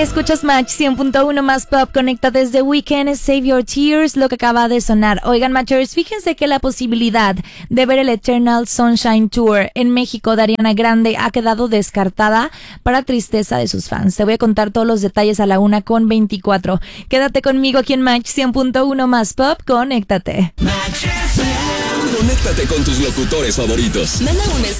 Escuchas Match 100.1 más pop, conecta desde Weekend, Save Your Tears, lo que acaba de sonar. Oigan, Matchers, fíjense que la posibilidad de ver el Eternal Sunshine Tour en México de Ariana Grande ha quedado descartada para tristeza de sus fans. Te voy a contar todos los detalles a la 1:24. Quédate conmigo aquí en Match 100.1 más pop, conéctate. Conéctate con tus locutores favoritos. Manda un mensaje